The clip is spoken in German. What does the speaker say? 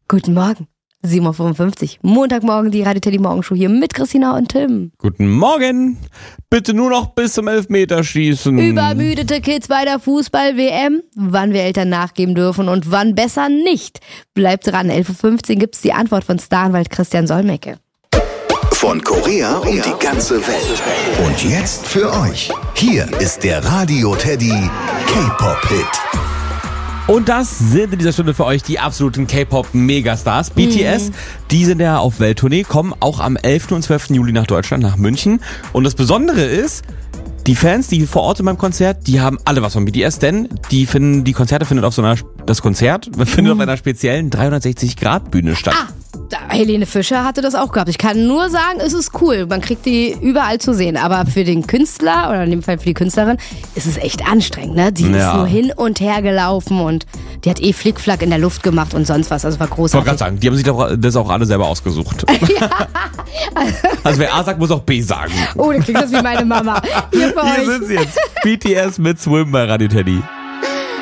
Guten Morgen. 7.55 Uhr. Montagmorgen die Radio Teddy Morgenshow hier mit Christina und Tim. Guten Morgen. Bitte nur noch bis zum Elfmeterschießen. Übermüdete Kids bei der Fußball-WM. Wann wir Eltern nachgeben dürfen und wann besser nicht. Bleibt dran. 11.15 Uhr gibt's die Antwort von Staranwalt Christian Solmecke. Von Korea um die ganze Welt. Und jetzt für euch. Hier ist der Radio Teddy K-Pop-Hit. Und das sind in dieser Stunde für euch die absoluten K-Pop-Megastars. BTS, die sind ja auf Welttournee, kommen auch am 11. und 12. Juli nach Deutschland, nach München. Und das Besondere ist, die Fans, die vor Ort sind beim Konzert, die haben alle was von BTS, denn die Konzerte findet auf das Konzert findet auf einer speziellen 360-Grad-Bühne statt. Helene Fischer hatte das auch gehabt. Ich kann nur sagen, es ist cool. Man kriegt die überall zu sehen. Aber für den Künstler, oder in dem Fall für die Künstlerin, ist es echt anstrengend. Ne? Die ist nur hin und her gelaufen und die hat Flickflack in der Luft gemacht und sonst was. Also war großartig. Ich wollte gerade sagen, die haben sich doch das auch alle selber ausgesucht. Ja. Also wer A sagt, muss auch B sagen. Oh, da klingt das wie meine Mama. Hier sind sie jetzt. BTS mit Swim bei Radio Teddy.